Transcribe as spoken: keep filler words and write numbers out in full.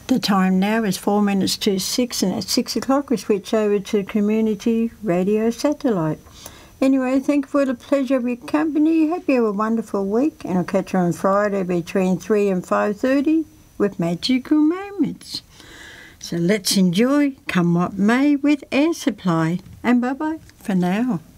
The time now is four minutes to six, and at six o'clock we switch over to Community Radio Satellite. Anyway, thank you for the pleasure of your company. Hope you have a wonderful week, and I'll catch you on Friday between three and five thirty with Magical Moments. So let's enjoy, come what may, with Air Supply. And bye-bye for now.